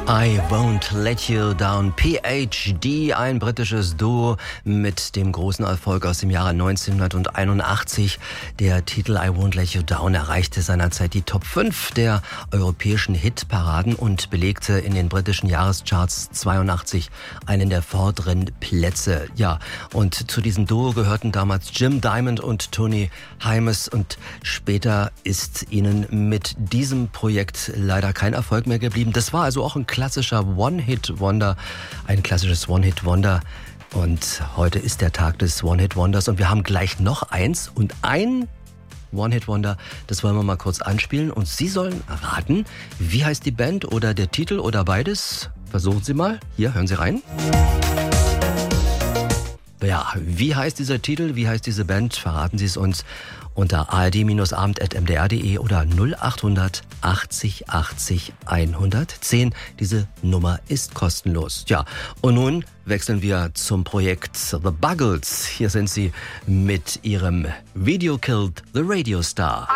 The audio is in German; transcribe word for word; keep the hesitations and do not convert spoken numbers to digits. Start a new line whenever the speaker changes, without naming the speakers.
I Won't Let You Down. P H D, ein britisches Duo mit dem großen Erfolg aus dem Jahre neunzehnhunderteinundachtzig. Der Titel I Won't Let You Down erreichte seinerzeit die Top fünf der europäischen Hitparaden und belegte in den britischen Jahrescharts zweiundachtzig einen der vorderen Plätze. Ja, und zu diesem Duo gehörten damals Jim Diamond und Tony Hymes, und später ist ihnen mit diesem Projekt leider kein Erfolg mehr geblieben. Das war also auch ein klassischer One-Hit-Wonder, ein klassisches One-Hit-Wonder. Und heute ist der Tag des One-Hit-Wonders und wir haben gleich noch eins und ein One-Hit-Wonder, das wollen wir mal kurz anspielen und Sie sollen raten, wie heißt die Band oder der Titel oder beides. Versuchen Sie mal. Hier, hören Sie rein. Ja, wie heißt dieser Titel, wie heißt diese Band? Verraten Sie es uns unter a r d abend at m d r punkt d e oder null achthundert achtzig achtzig hundertzehn. Diese Nummer ist kostenlos. Ja, und nun wechseln wir zum Projekt The Buggles. Hier sind sie mit ihrem Video Killed the Radio Star.